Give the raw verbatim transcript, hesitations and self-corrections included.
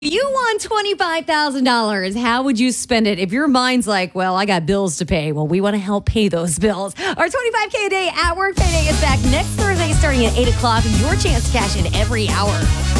You won twenty-five thousand dollars. How would you spend it? If your mind's like, well, I got bills to pay. Well, we want to help pay those bills. Our twenty-five K a day at work payday is back next Thursday starting at eight o'clock. Your chance to cash in every hour.